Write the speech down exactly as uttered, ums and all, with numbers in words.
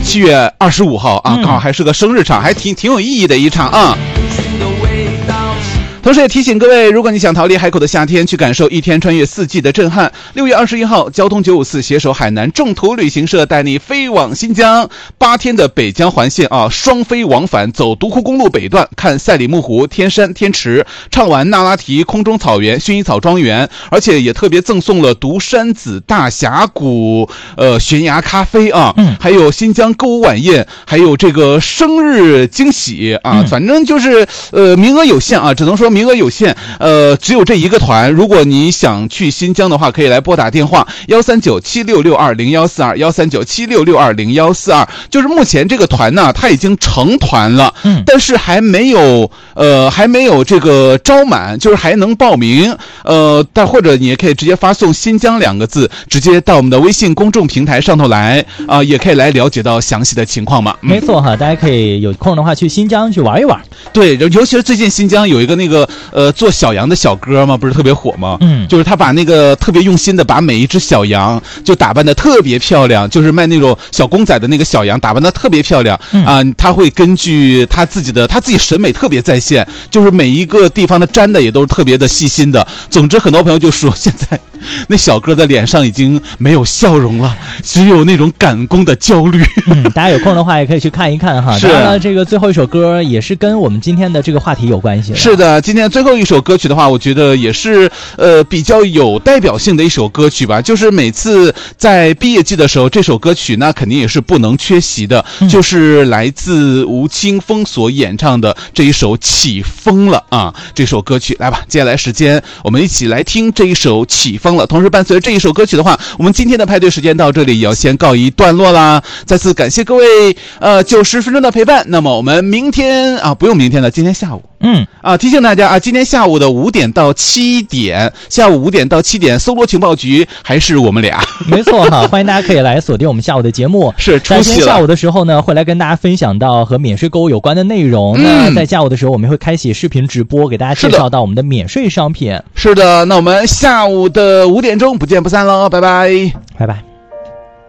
七月二十五号啊，刚好还是个生日场，还挺挺有意义的一场啊。同时也提醒各位，如果你想逃离海口的夏天，去感受一天穿越四季的震撼，六月二十一号，交通九五四携手海南正途旅行社带你飞往新疆，八天的北疆环线啊，双飞往返，走独库公路北段，看赛里木湖、天山、天池，畅玩那拉提空中草原、薰衣草庄园，而且也特别赠送了独山子大峡谷呃悬崖咖啡啊，嗯，还有新疆购物晚宴，还有这个生日惊喜啊，嗯、反正就是呃名额有限啊，只能说名额有限，呃，只有这一个团。如果你想去新疆的话，可以来拨打电话幺三九七六六二零幺四二幺三九七六六二零幺四二。就是目前这个团呢，它已经成团了，嗯，但是还没有呃还没有这个招满，就是还能报名。呃，但或者你也可以直接发送新疆两个字，直接到我们的微信公众平台上头来啊、呃，也可以来了解到详细的情况嘛。 嗯、没错哈，大家可以有空的话去新疆去玩一玩。 对，尤其是最近新疆有一个那个呃做小羊的小哥嘛，不是特别火吗？嗯，就是他把那个特别用心的把每一只小羊就打扮的特别漂亮，就是卖那种小公仔的那个小羊打扮的特别漂亮啊、嗯呃，他会根据他自己的他自己审美特别在线，就是每一个地方的粘的也都是特别的细心的。总之，很多朋友就说现在那小哥的脸上已经没有笑容了，只有那种赶工的焦虑。 嗯，大家有空的话也可以去看一看哈。当然了，这个最后一首歌也是跟我们今天的这个话题有关系的。 是的，今天最后一首歌曲的话，我觉得也是呃比较有代表性的一首歌曲吧。就是每次在毕业季的时候，这首歌曲那肯定也是不能缺席的，嗯、就是来自吴青峰所演唱的这一首《起风了》啊，这首歌曲。来吧，接下来时间我们一起来听这一首《起风了》。同时伴随着这一首歌曲的话，我们今天的派对时间到这里也要先告一段落啦。再次感谢各位呃九十分钟的陪伴。那么我们明天啊，不用明天了，今天下午。嗯啊，提醒大家啊，今天下午的五点到七点，下午五点到七点，搜罗情报局还是我们俩。 没错哈，欢迎大家可以来锁定我们下午的节目。 是， 在今天下午的时候呢，会来跟大家分享到和免税购物有关的内容。嗯、那在下午的时候，我们会开启视频直播，给大家介绍到我们的免税商品。 是的，那我们下午的五点钟不见不散喽，拜拜， 拜拜。